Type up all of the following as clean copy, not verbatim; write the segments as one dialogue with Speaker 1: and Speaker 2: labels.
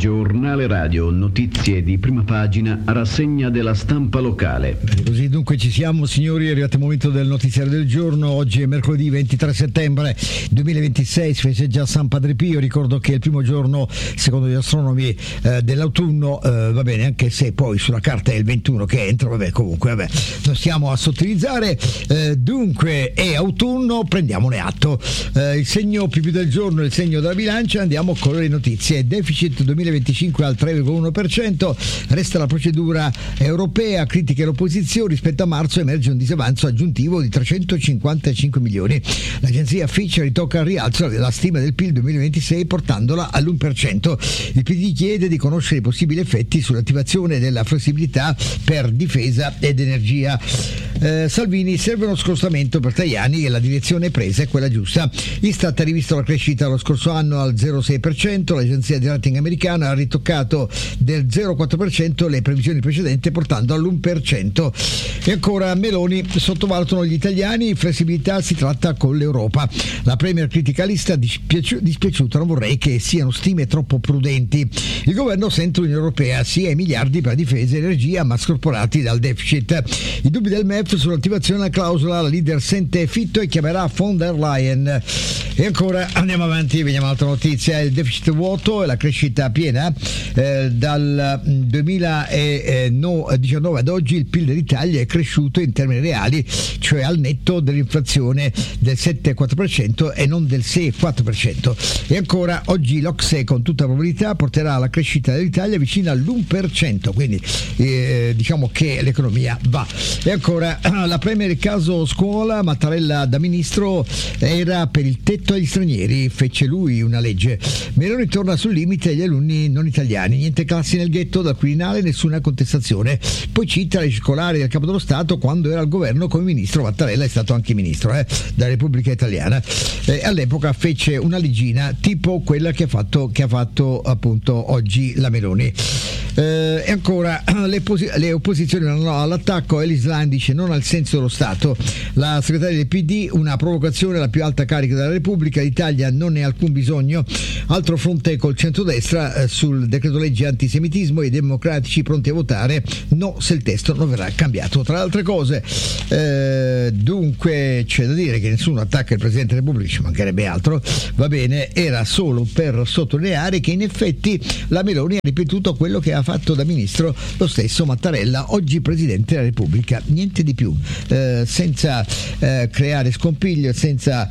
Speaker 1: Giornale Radio, notizie di prima pagina, rassegna della stampa locale.
Speaker 2: Bene, così dunque ci siamo, signori, è arrivato il momento del notiziario del giorno. Oggi è mercoledì 23 settembre 2026, si festeggia San Padre Pio. Ricordo che è il primo giorno, secondo gli astronomi, dell'autunno, va bene, anche se poi sulla carta è il 21 che entra, comunque non stiamo a sottilizzare. Dunque è autunno, prendiamone atto. Il segno più del giorno è il segno della bilancia. Andiamo con le notizie. Deficit 2025 al 3,1%, resta la procedura europea, critiche l'opposizione, rispetto a marzo emerge un disavanzo aggiuntivo di 355 milioni. L'agenzia Fitch ritocca al rialzo la stima del PIL 2026 portandola all'1%. Il PD chiede di conoscere i possibili effetti sull'attivazione della flessibilità per difesa ed energia. Salvini, serve uno scostamento per Tajani e la direzione presa è quella giusta. Istat ha rivisto la crescita lo scorso anno al 0,6%, l'agenzia di rating americana ha ritoccato del 0,4% le previsioni precedenti portando all'1%. E ancora Meloni, sottovalutano gli italiani, flessibilità si tratta con l'Europa. La premier critica lista, dispiaciuta, non vorrei che siano stime troppo prudenti. Il governo sente l'Unione Europea, sia i miliardi per difesa e energia ma scorporati dal deficit. I dubbi del MEF sull'attivazione della clausola, la leader sente Fitto e chiamerà von der Leyen. E ancora andiamo avanti, vediamo un'altra notizia. Il deficit vuoto e la crescita piena. Dal 2019 ad oggi il PIL dell'Italia è cresciuto in termini reali, cioè al netto dell'inflazione del 7,4% e non del 6,4%. E ancora oggi l'Ocse con tutta probabilità porterà la crescita dell'Italia vicina all'1%, quindi diciamo che l'economia va. E ancora la premier, il caso scuola, Mattarella da ministro era per il tetto agli stranieri, fece lui una legge. Meloni torna sul limite agli alunni non italiani, niente classi nel ghetto, dal Quirinale nessuna contestazione. Poi cita le circolari del Capo dello Stato quando era al governo come ministro. Mattarella è stato anche ministro della Repubblica Italiana. All'epoca fece una leggina tipo quella che ha fatto appunto oggi la Meloni. E ancora le opposizioni vanno all'attacco. Elis Lam dice non al senso dello Stato. La segretaria del PD, una provocazione alla più alta carica della Repubblica, l'Italia non ne ha alcun bisogno. Altro fronte col centrodestra sul decreto legge antisemitismo, i democratici pronti a votare no se il testo non verrà cambiato. Tra le altre cose, dunque c'è da dire che nessuno attacca il Presidente della Repubblica, ci mancherebbe altro, va bene, era solo per sottolineare che in effetti la Meloni ha ripetuto quello che ha fatto da ministro lo stesso Mattarella, oggi Presidente della Repubblica, niente di più, senza creare scompiglio, senza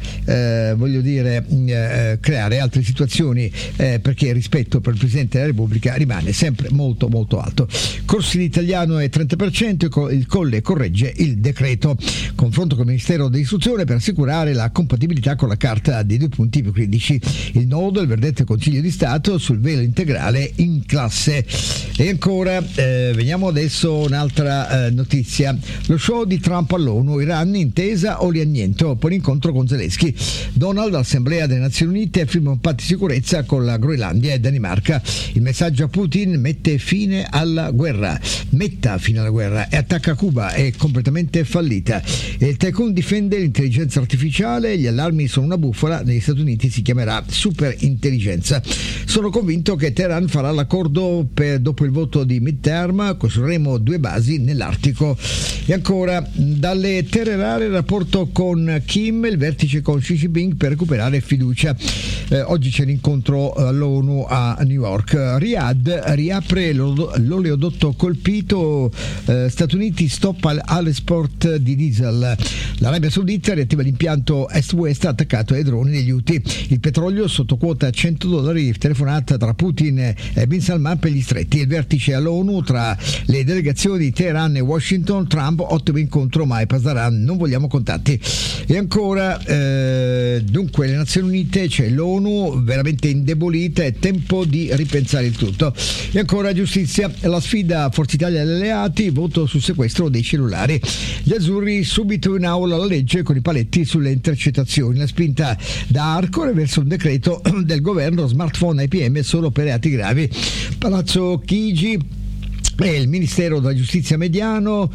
Speaker 2: creare altre situazioni, perché il rispetto per il Presidente della Repubblica rimane sempre molto molto alto. Corsi di italiano è 30%, il Colle corregge il decreto. Confronto con il Ministero dell'Istruzione per assicurare la compatibilità con la carta dei 2 punti più critici. Il nodo, il verdetto del Consiglio di Stato sul velo integrale in classe. E ancora vediamo adesso un'altra notizia. Lo show di Trump all'ONU, Iran intesa o l'anniento, poi l'incontro con Zelensky. Donald all'Assemblea delle Nazioni Unite firma un patto di sicurezza con la Groenlandia e Danimarca. Il messaggio a Putin: metta fine alla guerra e attacca Cuba, è completamente fallita. E il tycoon difende l'intelligenza artificiale, gli allarmi sono una bufala, negli Stati Uniti si chiamerà super intelligenza. Sono convinto che Teheran farà l'accordo dopo il voto di midterm, costruiremo 2 basi nell'Artico. E ancora dalle terre rare il rapporto con Kim, il vertice con Xi Jinping per recuperare fiducia. Oggi c'è l'incontro all'ONU a New York. Riyadh riapre l'oleodotto colpito, Stati Uniti stop all'esport di diesel. L'Arabia Saudita riattiva l'impianto Est-West attaccato ai droni degli Houthi. Il petrolio sotto quota $100, telefonata tra Putin e Bin Salman per gli stretti. Il vertice all'ONU tra le delegazioni di Teheran e Washington. Trump, ottimo incontro, ma Pasaran non vogliamo contatti. E ancora dunque le Nazioni Unite, c'è l'ONU veramente indebolita, è tempo di ripensare il tutto. E ancora giustizia, la sfida Forza Italia agli alleati, voto sul sequestro dei cellulari. Gli azzurri subito in aula la legge con i paletti sulle intercettazioni, la spinta da Arcore verso un decreto del governo, smartphone ai PM solo per reati gravi. Palazzo Chigi, e il Ministero della Giustizia mediano,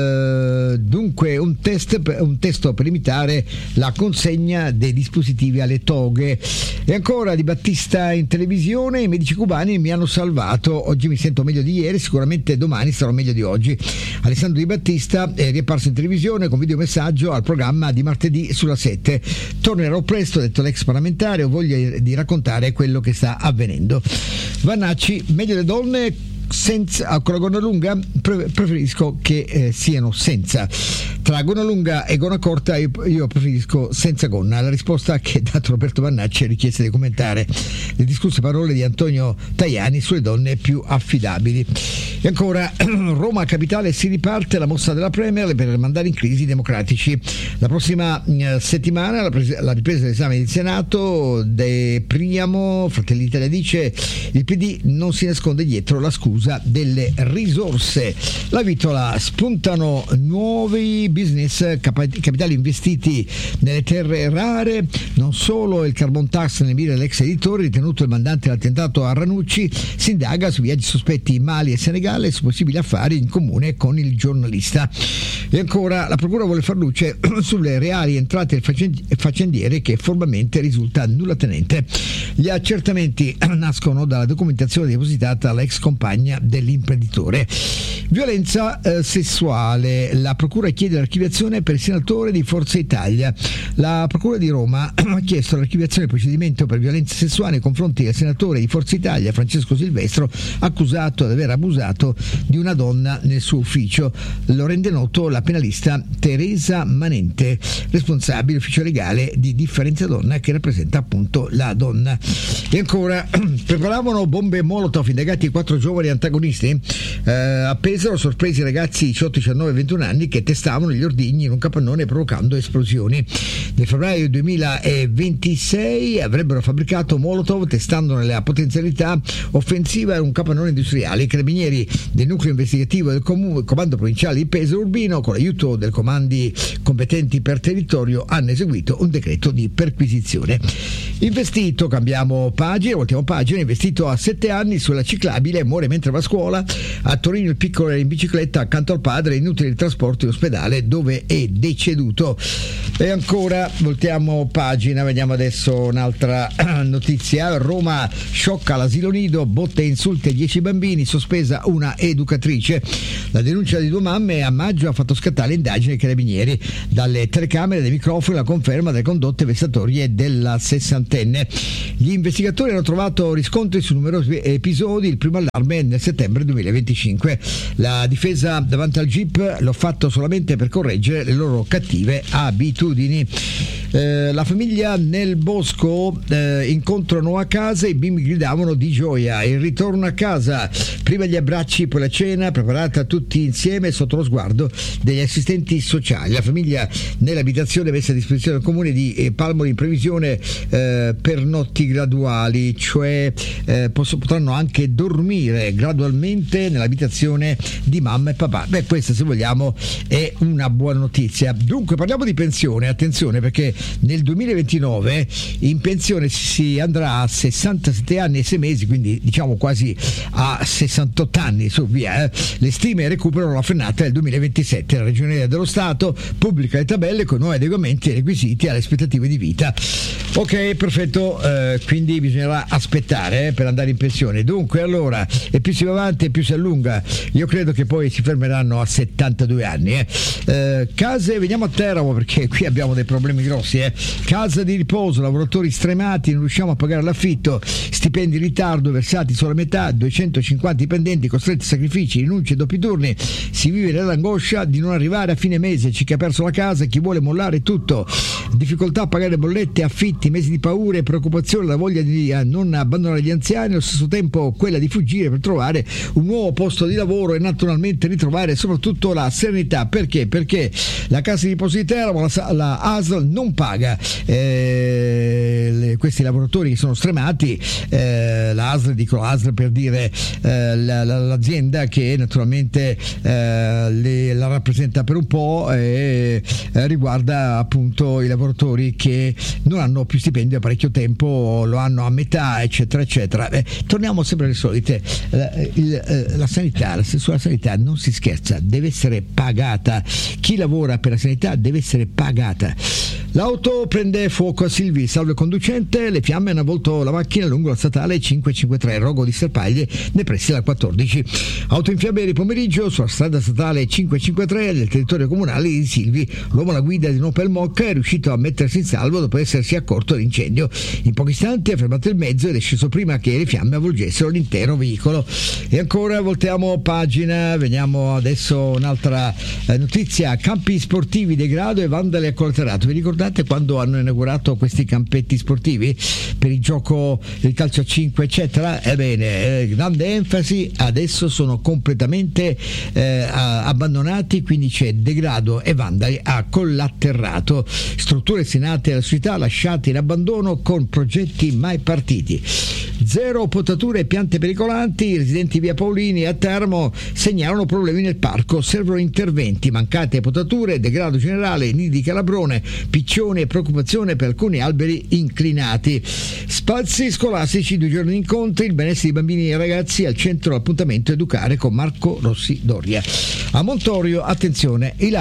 Speaker 2: dunque un testo per limitare la consegna dei dispositivi alle toghe. E ancora Di Battista in televisione: i medici cubani mi hanno salvato, oggi mi sento meglio di ieri, sicuramente domani sarò meglio di oggi. Alessandro Di Battista è riapparso in televisione con videomessaggio al programma di martedì sulla 7. Tornerò presto, ha detto l'ex parlamentare, ho voglia di raccontare quello che sta avvenendo. Vannacci: meglio le donne senza, con la gonna lunga? Preferisco che siano senza. Tra gonna lunga e gonna corta io preferisco senza gonna. La risposta che ha dato Roberto Vannacci è richiesta di commentare le discusse parole di Antonio Tajani sulle donne più affidabili. E ancora Roma Capitale, si riparte la mossa della Premier per mandare in crisi i democratici. La prossima settimana la ripresa dell'esame del Senato, De Priamo, Fratelli d'Italia dice: il PD non si nasconde dietro la scusa delle risorse. La Vitola: spuntano nuovi business, capitali investiti nelle terre rare, non solo il carbon tax nel mira dell'ex editore ritenuto il mandante dell'attentato a Ranucci, si indaga su viaggi sospetti in Mali e Senegale e su possibili affari in comune con il giornalista. E ancora la procura vuole far luce sulle reali entrate del faccendiere che formalmente risulta nullatenente. Gli accertamenti nascono dalla documentazione depositata alla ex compagna dell'imprenditore. Violenza sessuale, la procura chiede l'archiviazione per il senatore di Forza Italia. La procura di Roma ha chiesto l'archiviazione del procedimento per violenza sessuale nei confronti del senatore di Forza Italia Francesco Silvestro, accusato di aver abusato di una donna nel suo ufficio. Lo rende noto la penalista Teresa Manente, responsabile ufficio legale di Differenza Donna, che rappresenta appunto la donna. E ancora preparavano bombe Molotov, indagati 4 giovani antagonisti. A Pesaro sorpresi i ragazzi 18, 19 e 21 anni che testavano gli ordigni in un capannone provocando esplosioni. Nel febbraio 2026 avrebbero fabbricato Molotov testandone la potenzialità offensiva in un capannone industriale. I carabinieri del nucleo investigativo del comando provinciale di Pesaro Urbino, con l'aiuto del comandi competenti per territorio, hanno eseguito un decreto di perquisizione. Investito, cambiamo pagina, voltiamo pagina, investito a 7 anni sulla ciclabile, muore mentre va a scuola. A Torino il piccolo era in bicicletta accanto al padre, inutile il trasporto in ospedale dove è deceduto. E ancora voltiamo pagina, vediamo adesso un'altra notizia. Roma sciocca l'asilo nido, botte e insulti a 10 bambini, sospesa una educatrice. La denuncia di 2 mamme a maggio ha fatto scattare indagini dei carabinieri. Dalle telecamere e dai microfoni la conferma delle condotte vessatorie della sessantenne. Gli investigatori hanno trovato riscontri su numerosi episodi, il primo allarme nel settembre 2025. La difesa davanti al GIP: l'ho fatto solamente per correggere le loro cattive abitudini. La famiglia nel bosco, incontrano a casa, i bimbi gridavano di gioia, il ritorno a casa, prima gli abbracci, poi la cena preparata tutti insieme sotto lo sguardo degli assistenti sociali. La famiglia nell'abitazione messa a disposizione del comune di Palmoli in previsione per notti graduali, cioè potranno anche dormire gradualmente nell'abitazione di mamma e papà. Beh, questa, se vogliamo, è una buona notizia. Dunque parliamo di pensione, attenzione, perché nel 2029 in pensione si andrà a 67 anni e 6 mesi, quindi diciamo quasi a 68 anni su via. Le stime recuperano la frenata del 2027. La Ragioneria dello Stato pubblica le tabelle con nuovi adeguamenti e requisiti alle aspettative di vita. Ok, perfetto, quindi bisognerà aspettare per andare in pensione. Dunque, allora, e più si va avanti e più si allunga. Io credo che poi si fermeranno a 72 anni. Case, veniamo a Teramo, perché qui abbiamo dei problemi grossi. Casa di riposo, lavoratori stremati, non riusciamo a pagare l'affitto, stipendi in ritardo, versati solo a metà, 250 dipendenti costretti a sacrifici, rinunce e doppi turni. Si vive nell'angoscia di non arrivare a fine mese, c'è chi ha perso la casa, chi vuole mollare tutto, difficoltà a pagare bollette, affitti, mesi di paure e preoccupazione, la voglia di non abbandonare gli anziani, allo stesso tempo quella di fuggire per trovare un nuovo posto di lavoro e naturalmente ritrovare soprattutto la serenità. Perché? Perché la casa di riposo di Teramo, la ASL, non paga questi lavoratori che sono stremati. La ASL, dico ASL per dire l'azienda che naturalmente la rappresenta per un po' e riguarda appunto i lavoratori che non hanno più stipendio da parecchio tempo, lo hanno a metà, eccetera eccetera. Torniamo sempre alle solite, la sanità, sulla sanità non si scherza, deve essere pagata, chi lavora per la sanità deve essere pagata. L'auto prende fuoco a Silvi, salve il conducente, le fiamme hanno avvolto la macchina lungo la statale 553, Rogo di Serpaglie, nei pressi della 14. Auto in fiamme ieri pomeriggio sulla strada statale 553 nel territorio comunale di Silvi. L'uomo alla guida di un Opel Mokka è riuscito a mettersi in salvo dopo essersi accorto dell'incendio. In pochi istanti ha fermato il mezzo ed è sceso prima che le fiamme avvolgessero l'intero veicolo. E ancora voltiamo pagina, veniamo adesso un'altra notizia: campi sportivi, degrado e vandali a Colterato. Vi ricordate quando hanno inaugurato questi campetti sportivi per il gioco del calcio a 5 eccetera? Ebbene, grande enfasi, adesso sono completamente abbandonati, quindi c'è degrado e vandali a Collatterrato, strutture destinate alla società lasciate in abbandono con progetti mai partiti. Zero potature e piante pericolanti, i residenti via Paolini a Termo segnalano problemi nel parco, servono interventi, mancate potature, degrado generale, nidi di calabrone, piccioni e preoccupazione per alcuni alberi inclinati. Spazi scolastici, 2 giorni di incontri, il benessere di bambini e ragazzi al centro dell'appuntamento Educare con Marco Rossi Doria. A Montorio, attenzione, i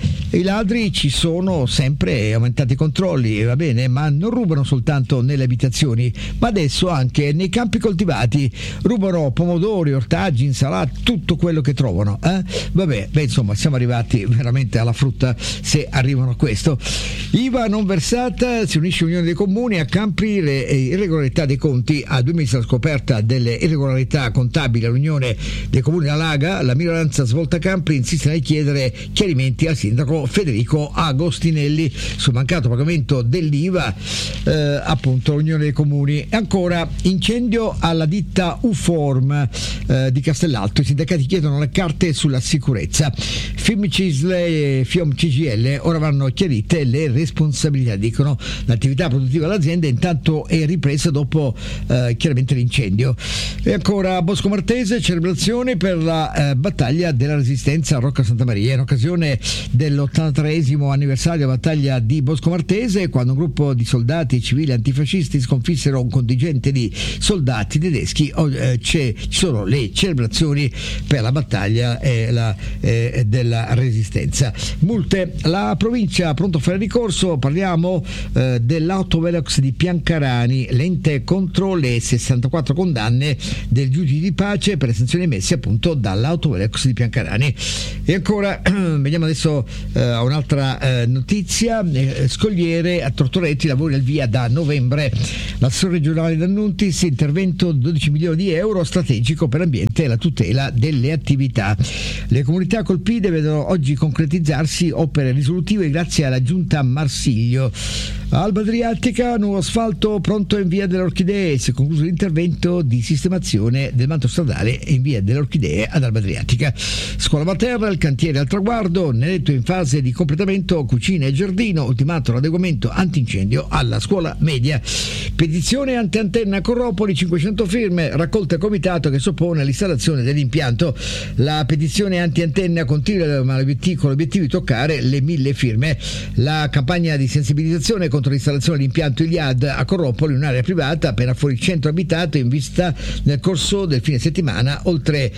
Speaker 2: ladri ci sono sempre, aumentati i controlli, va bene, ma non rubano soltanto nelle abitazioni, ma adesso anche nei campi coltivati, rubano pomodori, ortaggi, insalate, tutto quello che trovano. Vabbè, insomma, siamo arrivati veramente alla frutta se arrivano a questo. IVA non versata, si unisce l'Unione dei Comuni a Campri, le irregolarità dei conti. A 2 mesi dalla scoperta delle irregolarità contabili all'Unione dei Comuni della Laga, la minoranza svolta Campri insiste nel chiedere chiarimenti al sindaco Federico Agostinelli sul mancato pagamento dell'IVA, appunto l'Unione dei Comuni. E ancora, incendio alla ditta Uform di Castellalto, i sindacati chiedono le carte sulla sicurezza. FIM-CISL e FIOM-CGIL ora vanno chiarite le responsabilità, dicono. L'attività produttiva dell'azienda intanto è ripresa dopo chiaramente l'incendio. E ancora Bosco Martese, celebrazioni per la battaglia della Resistenza a Rocca Santa Maria in occasione dell'83esimo anniversario della battaglia di Bosco Martese, quando un gruppo di soldati civili antifascisti sconfissero un contingente di soldati tedeschi. Ci sono le celebrazioni per la battaglia della Resistenza. Multe, la provincia pronto a fare ricorso, parliamo dell'autovelox di Piancarani, l'ente contro le 64 condanne del giudice di pace per le sanzioni emesse appunto dall'autovelox di Piancarani. E ancora veniamo adesso a un'altra notizia: Scogliere a Tortoretti, lavori al via da novembre. L'assessore regionale D'Annuntis, intervento 12 milioni di euro strategico per l'ambiente e la tutela delle attività. Le comunità colpite vedono oggi concretizzarsi opere risolutive grazie alla giunta Marsiglio. Alba Adriatica, nuovo asfalto pronto in via delle Orchidee, si è concluso l'intervento di sistemazione del manto stradale in via delle Orchidee ad Alba Adriatica. Scuola materna, il cantiere al traguardo, Neretto in fase di completamento, cucina e giardino, ultimato l'adeguamento antincendio alla scuola media. Petizione anti-antenna Corropoli, 500 firme, raccolta il comitato che si oppone all'installazione dell'impianto. La petizione anti-antenna continua con l'obiettivo di toccare le 1000 firme. La campagna di sensibilizzazione contro l'installazione dell'impianto Iliad a Corropoli, un'area privata appena fuori il centro abitato, in vista nel corso del fine settimana oltre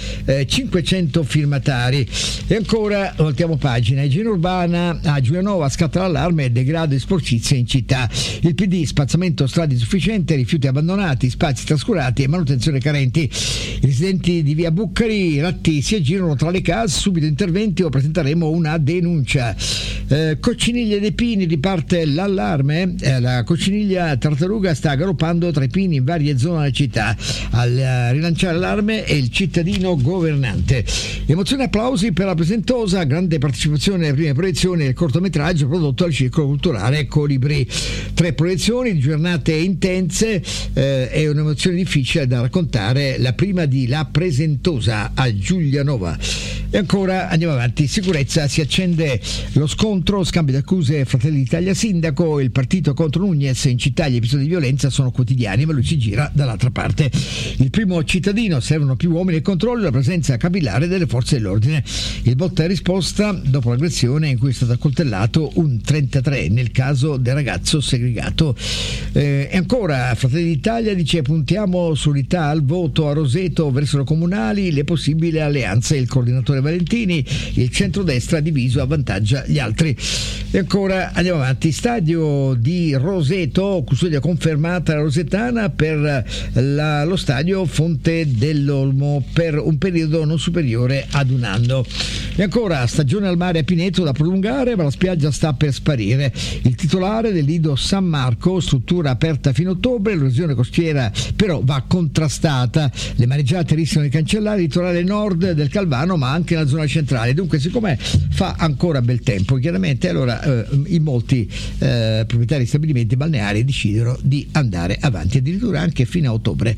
Speaker 2: 500 firmatari. E ancora voltiamo pagina. Igiene urbana, a Giulianova scatta l'allarme, degrado e sporcizia in città. Il PD, spazzamento strade insufficiente, rifiuti abbandonati, spazi trascurati e manutenzione carenti. I residenti di via Buccari, ratti si aggirano tra le case, subito interventi o presenteremo una denuncia. Cocciniglia dei Pini, riparte l'allarme, la cocciniglia tartaruga sta galoppando tra i pini in varie zone della città. Al rilanciare l'allarme è il cittadino governante. Emozioni e applausi per la Presentosa, grande partecipazione alle prime proiezioni del cortometraggio prodotto al Circolo Culturale Colibri. 3 proiezioni di giornate intense, è un'emozione difficile da raccontare, la prima di La Presentosa a Giulianova. E ancora andiamo avanti. Sicurezza, si accende lo scontro, scambio di accuse Fratelli d'Italia sindaco, il partito contro Nunez. In città gli episodi di violenza sono quotidiani, ma lui si gira dall'altra parte. Il primo cittadino: servono più uomini e controllo, la presenza capillare delle forze dell'ordine. Il botta e risposta dopo l'aggressione in cui è stato accoltellato un 33 nel caso del ragazzo segregato. E ancora Fratelli d'Italia dice: puntiamo sull'unità al voto a Roseto verso le comunali, le possibili alleanze. Il coordinatore Valentini: il centrodestra diviso avvantaggia gli altri. E ancora andiamo avanti. Stadio di Roseto, custodia confermata la rosetana per lo stadio Fonte dell'Olmo per un periodo non superiore ad un anno. E ancora stagione al mare a Pineto da prolungare, ma la spiaggia sta per sparire. Il titolare del Lido San Marco, struttura aperta fino a ottobre, l'erosione costiera però va contrastata. Le mareggiate rischiano di cancellare il litorale nord del Calvano, ma anche la zona centrale. Dunque, siccome fa ancora bel tempo, chiaramente allora in molti proprietari di stabilimenti balneari decidono di andare avanti addirittura anche fino a ottobre.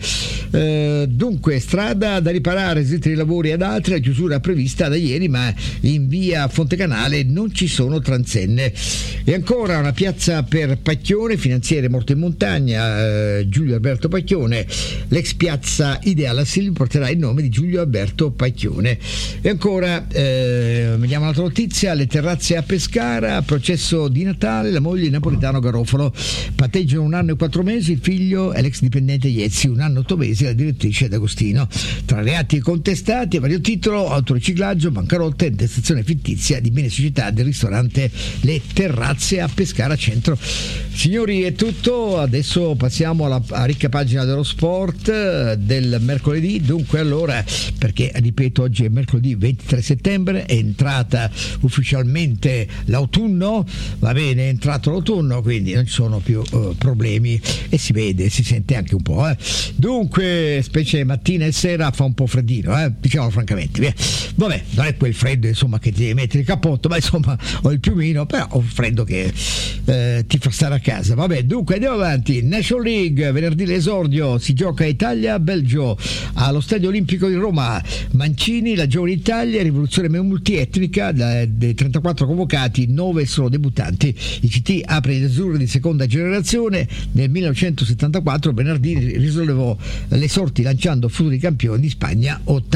Speaker 2: Dunque, strada da riparare, slitti di lavori ad altri, la chiusura prevista da ieri, ma in via Fontecanale non ci sono transenne. E ancora una piazza per Pacchione, finanziere morto in montagna, Giulio Alberto Pacchione. L'ex piazza Ideale a Silvio porterà il nome di Giulio Alberto Pacchione. E ancora vediamo un'altra notizia: le terrazze a Pescara, processo di Natale, la moglie di Napolitano Garofalo, patteggiano 1 anno e 4 mesi, il figlio è l'ex dipendente Iezzi, 1 anno e 8 mesi la direttrice D'Agostino. Tra reati contestati a vario titolo: autoriciclaggio, bancarotta e intestazione fittizia di beni e società del ristorante Le Terrazze a Pescara Centro. Signori, è tutto, adesso passiamo alla ricca pagina dello sport del mercoledì. Dunque, allora, perché ripeto, oggi è mercoledì 23 settembre, è entrata ufficialmente l'autunno, va bene, è entrato l'autunno, quindi non ci sono più problemi e si vede, si sente anche un po'. Dunque, specie mattina e sera fa un po' freddino, diciamo francamente. Vabbè, non è quel freddo insomma che ti metti il cappotto, ma insomma ho il piumino, però ho un freddo che ti fa stare a casa. Vabbè, dunque andiamo avanti. National League, venerdì l'esordio, si gioca Italia-Belgio allo Stadio Olimpico di Roma. Mancini, la giovane Italia, rivoluzione multietnica, dei 34 convocati 9 sono debuttanti. Il CT apre gli azzurri di seconda generazione. Nel 1974 venerdì risollevò le sorti lanciando futuri campioni di Spagna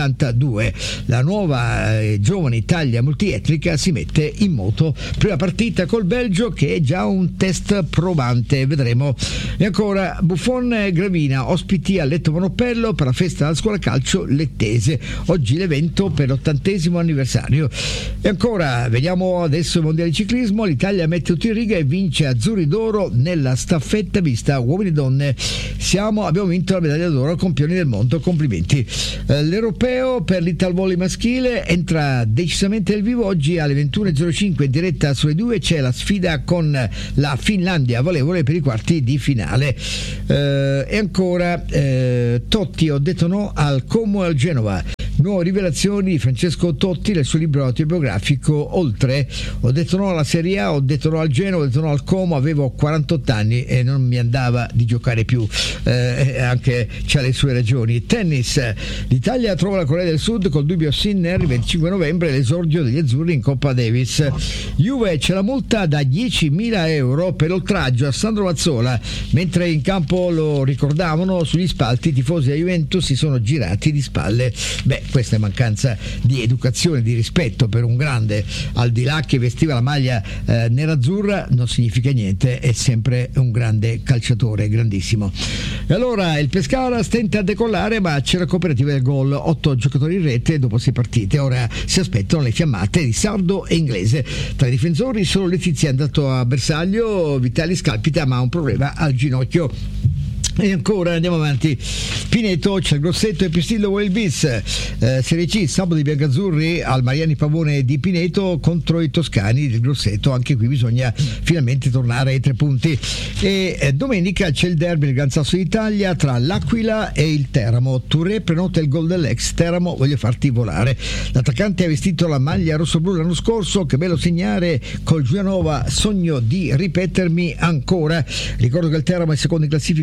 Speaker 2: 82. La nuova giovane Italia multietnica si mette in moto. Prima partita col Belgio, che è già un test probante, vedremo. E ancora Buffon e Gravina, ospiti al Letto Monopello per la festa della scuola calcio lettese. Oggi l'evento per l'80° anniversario. E ancora vediamo adesso il mondiale di ciclismo. L'Italia mette tutto in riga e vince azzurri d'oro nella staffetta vista uomini e donne. Abbiamo vinto la medaglia d'oro ai campioni del mondo, complimenti. L'europeo per l'Italvolley maschile entra decisamente nel vivo. Oggi alle 21.05 in diretta sulle 2 c'è la sfida con la Finlandia volevole per i quarti di finale. E ancora Totti, ho detto no al Como e al Genova. Nuove rivelazioni di Francesco Totti nel suo libro autobiografico Oltre. Ho detto no alla Serie A, ho detto no al Genoa, ho detto no al Como, avevo 48 anni e non mi andava di giocare più, anche c'ha le sue ragioni. Tennis, l'Italia trova la Corea del Sud col dubbio Sinner il 25 novembre, l'esordio degli azzurri in Coppa Davis. Juve, c'è la multa da 10.000 euro per l'oltraggio a Sandro Mazzola, mentre in campo lo ricordavano sugli spalti i tifosi della Juventus si sono girati di spalle. Questa è mancanza di educazione, di rispetto per un grande, al di là che vestiva la maglia nerazzurra, non significa niente, è sempre un grande calciatore, grandissimo. E allora il Pescara stenta a decollare, ma c'è la cooperativa del gol, 8 giocatori in rete dopo 6 partite. Ora si aspettano le fiammate di Sardo e Inglese. Tra i difensori solo Letizia è andato a bersaglio, Vitali scalpita ma ha un problema al ginocchio. E ancora andiamo avanti. Pineto, c'è il Grosseto e Pistillo vuole il bis. Serie C, sabato di biancazzurri al Mariani Pavone di Pineto contro i toscani del Grosseto. Anche qui bisogna finalmente tornare ai 3 punti. E domenica c'è il derby del Gran Sasso d'Italia tra l'Aquila e il Teramo. Touré prenota il gol dell'ex Teramo, voglio farti volare. L'attaccante ha vestito la maglia rossoblu l'anno scorso, che bello segnare col Giulianova, sogno di ripetermi ancora. Ricordo che il Teramo è secondo in classifica quota 10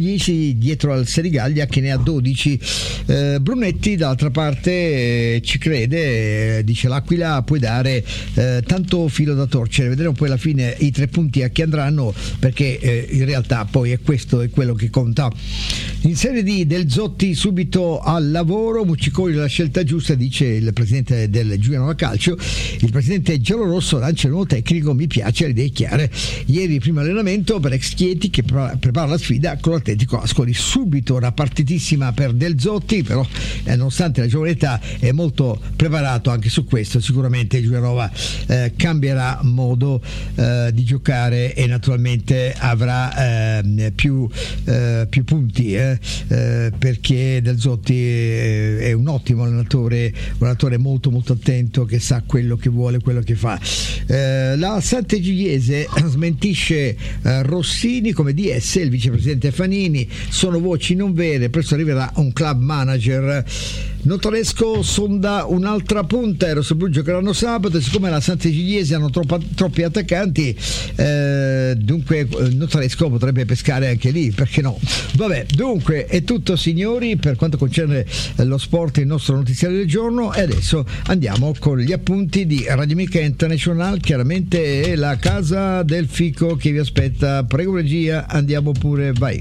Speaker 2: 10 dietro al Senigallia che ne ha 12. Brunetti dall'altra parte ci crede, dice l'Aquila puoi dare tanto filo da torcere, vedremo poi alla fine i 3 punti a chi andranno, perché in realtà poi questo è quello che conta. In Serie D Del Zotti subito al lavoro, Mucciconi la scelta giusta, dice il presidente del Giulianova Calcio. Il presidente giallorosso lancia il nuovo tecnico, mi piace, le idee chiare. Ieri primo allenamento per ex Chieti che prepara la sfida con l'Atletico Ascoli. Subito una partitissima per Del Zotti, però nonostante la giovane età è molto preparato anche su questo. Sicuramente Giulianova cambierà modo di giocare e naturalmente avrà più punti, perché Del Zotti è un ottimo allenatore, un allenatore molto molto attento, che sa quello che vuole, quello che fa. La Sant'Egidiese smentisce Rossini come DS, il vicepresidente Fanini, sono voci non vere, presto arriverà un club manager. Notaresco sonda un'altra punta, ero sul Blu giocheranno sabato, siccome la Sant'Egidiese hanno troppi attaccanti, dunque Notaresco potrebbe pescare anche lì, perché no? Vabbè, dunque è tutto signori per quanto concerne lo sport, il nostro notiziario del giorno, e adesso andiamo con gli appunti di Radio Amica International. Chiaramente è la Casa del Fico che vi aspetta, prego regia, andiamo pure, vai.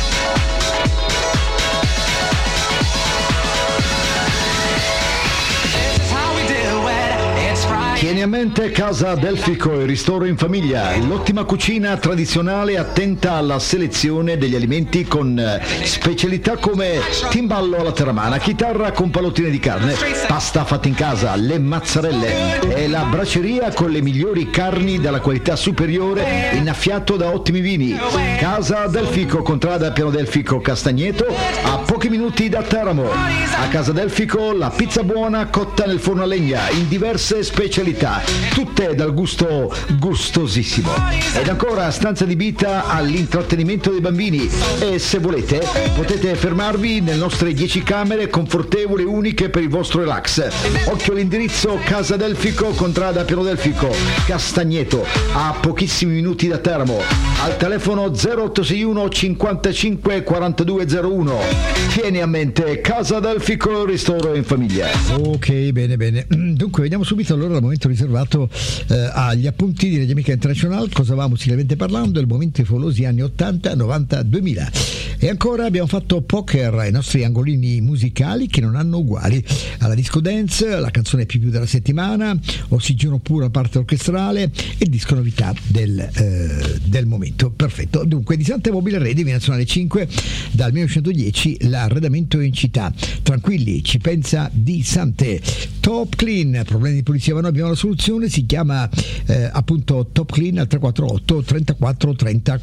Speaker 1: Tieni a mente Casa del Fico, il ristoro in famiglia, l'ottima cucina tradizionale attenta alla selezione degli alimenti con specialità come timballo alla terramana, chitarra con pallottine di carne, pasta fatta in casa, le mazzarelle e la braceria con le migliori carni dalla qualità superiore, innaffiato da ottimi vini. Casa del Fico, contrada Piano del Fico Castagneto, a pochi minuti da Teramo. A Casa del Fico la pizza buona cotta nel forno a legna in diverse specialità, tutte dal gusto gustosissimo. Ed ancora stanza adibita all'intrattenimento dei bambini, e se volete potete fermarvi nelle nostre 10 camere confortevoli e uniche per il vostro relax. Occhio all'indirizzo: Casa del Fico, contrada Piano del Fico Castagneto, a pochissimi minuti da Teramo, al telefono 0861 55 4201. Tieni a mente Casa del Fico, ristoro in famiglia.
Speaker 2: Ok, bene. Dunque vediamo subito allora il momento riservato agli appunti di Radio Amica International. Cosa va musicalmente parlando? Il momento dei favolosi anni 80, 90, 2000. E ancora abbiamo fatto poker ai nostri angolini musicali che non hanno uguali. Alla disco dance, la canzone più della settimana, ossigeno puro a parte orchestrale e il disco novità del momento. Perfetto. Dunque di Sante Mobile Ready, Nazionale 5 dal 1910, l'arredamento in città. Tranquilli, ci pensa di Sante. Top Clean, problemi di pulizia ma noi abbiamo la soluzione, si chiama appunto Top Clean al 348 34 30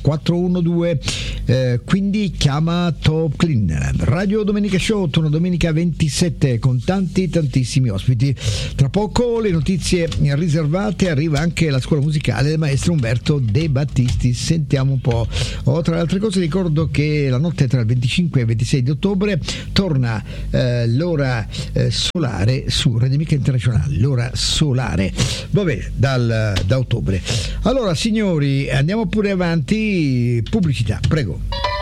Speaker 2: 412, quindi chiama Top Clean. Radio Domenica Show, torno domenica 27 con tantissimi ospiti. Tra poco le notizie riservate, arriva anche la scuola musicale del maestro Umberto De Battisti, sentiamo un po'. Tra le altre cose ricordo che la notte tra il 25 e il 26 di ottobre torna l'ora solare su Radio Amica Internazionale, l'ora solare, vabbè, da ottobre. Allora signori, andiamo pure avanti, pubblicità, prego.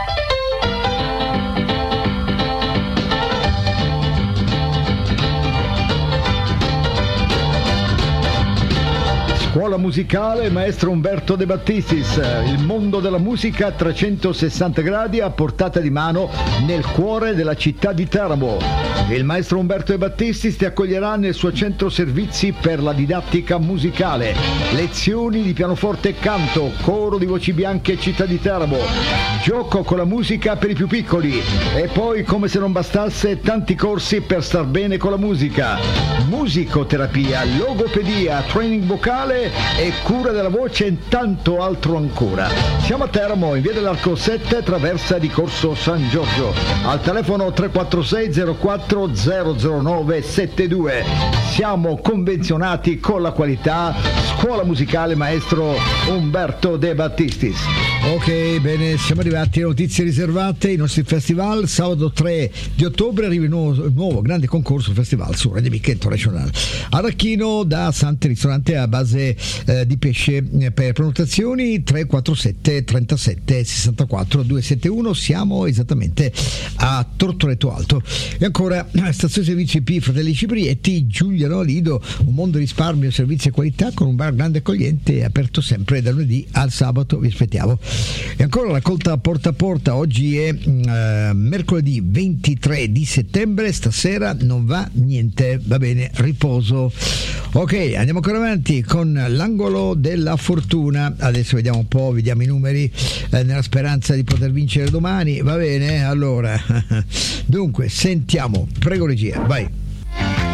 Speaker 2: Scuola musicale maestro Umberto De Battistis, il mondo della musica a 360 gradi a portata di mano nel cuore della città di Teramo. Il maestro Umberto De Battistis ti accoglierà nel suo centro servizi per la didattica musicale, lezioni di pianoforte e canto, coro di voci bianche città di Teramo, gioco con la musica per i più piccoli e poi, come se non bastasse, tanti corsi per star bene con la musica, musicoterapia, logopedia, training vocale e cura della voce e tanto altro ancora. Siamo a Teramo, in via dell'Arco 7, traversa di Corso San Giorgio, al telefono 346 04 009 72. Siamo convenzionati con la qualità. Scuola musicale maestro Umberto De Battistis. Ok, bene, siamo arrivati alle notizie riservate, i nostri festival. Sabato 3 di ottobre arriva il nuovo grande concorso festival su Radio Amica Internazionale. Arachino da Sante, ristorante a base carne di pesce. Per prenotazioni 347 37 64 271, siamo esattamente a Tortoreto Alto. E ancora stazione servizi IP Fratelli Ciprietti, Giuliano Lido, un mondo di risparmio, servizi e qualità, con un bar grande e accogliente, aperto sempre da lunedì al sabato, vi aspettiamo. E ancora raccolta porta a porta, oggi è mercoledì 23 di settembre, stasera non va niente, va bene, riposo. Ok, andiamo ancora avanti con l'angolo della fortuna. Adesso vediamo un po', vediamo i numeri, nella speranza di poter vincere domani. Va bene, allora dunque sentiamo, prego regia, vai.